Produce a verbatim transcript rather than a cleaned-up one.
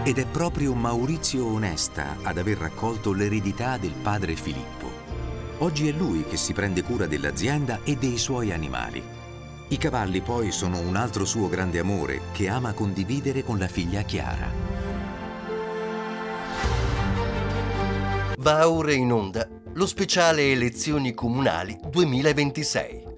Ed è proprio Maurizio Onesta ad aver raccolto l'eredità del padre Filippo. Oggi è lui che si prende cura dell'azienda e dei suoi animali. I cavalli poi sono un altro suo grande amore che ama condividere con la figlia Chiara. Va ora in onda lo speciale elezioni comunali duemilaventisei.